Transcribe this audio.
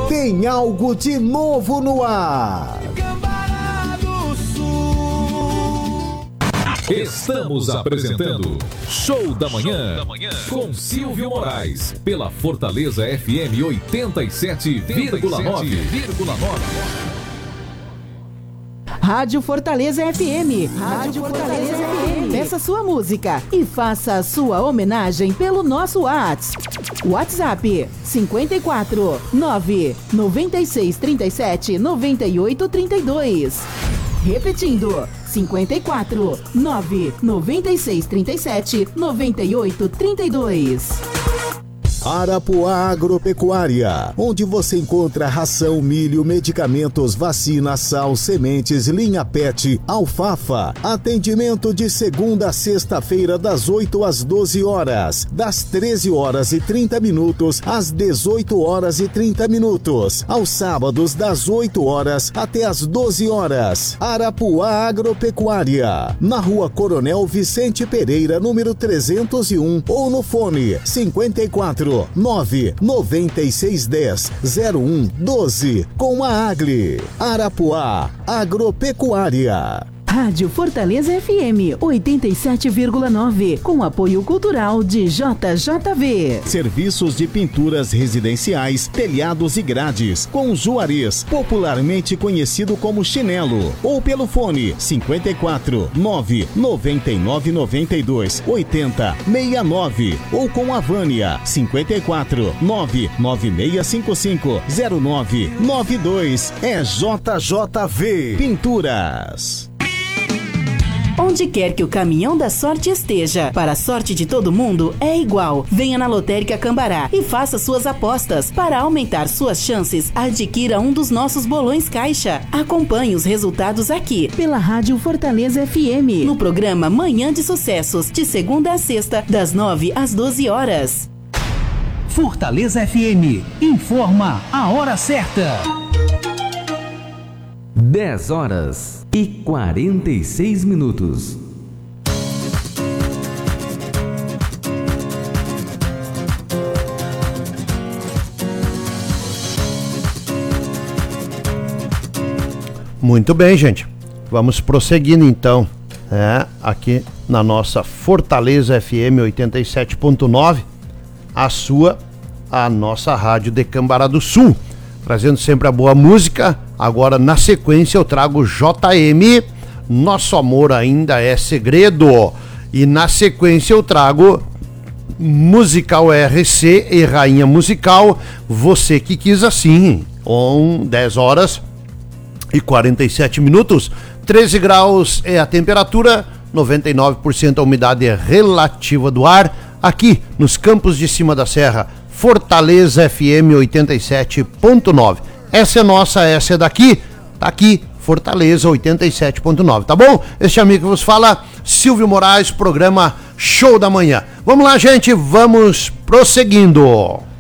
Tem algo de novo no ar. Estamos apresentando Show da Manhã com Silvio Moraes pela Fortaleza FM 87,9. Rádio Fortaleza FM. Rádio Fortaleza FM. Peça sua música e faça a sua homenagem pelo nosso WhatsApp 54 9 96 37 98 32. Repetindo, 54 9 96 37 98 32. Arapuá Agropecuária, onde você encontra ração, milho, medicamentos, vacina, sal, sementes, linha PET, alfafa. Atendimento de segunda a sexta-feira das 8 às 12 horas, das 13 horas e 30 minutos às 18 horas e 30 minutos, aos sábados das 8 horas até às 12 horas. Arapuá Agropecuária, na Rua Coronel Vicente Pereira, número 301, ou no fone 54 99610 0112 com a Agli. Arapuá Agropecuária. Rádio Fortaleza FM 87,9, com apoio cultural de JJV. Serviços de pinturas residenciais, telhados e grades, com Juarez, popularmente conhecido como Chinelo, ou pelo fone 54 999 92 80 69, ou com a Vânia 54 99655 0992. É JJV Pinturas. Onde quer que o caminhão da sorte esteja, para a sorte de todo mundo é igual. Venha na Lotérica Cambará e faça suas apostas. Para aumentar suas chances, adquira um dos nossos bolões caixa. Acompanhe os resultados aqui, pela Rádio Fortaleza FM, no programa Manhã de Sucessos, de segunda a sexta, das 9 às 12 horas. Fortaleza FM informa a hora certa. 10 horas e 46 minutos. Muito bem, gente. Vamos prosseguindo então, aqui na nossa Fortaleza FM 87.9, a nossa rádio de Cambará do Sul, trazendo sempre a boa música. Agora, na sequência, eu trago JM, Nosso Amor Ainda é Segredo. E na sequência eu trago Musical RC e Rainha Musical, Você Que Quis Assim, 10 horas e 47 minutos, 13 graus é a temperatura, 99% a umidade relativa do ar, aqui nos Campos de Cima da Serra, Fortaleza FM 87.9. Essa é nossa, essa é daqui, tá aqui, Fortaleza 87.9, tá bom? Este amigo que vos fala, Silvio Moraes, programa Show da Manhã. Vamos lá, gente, vamos prosseguindo.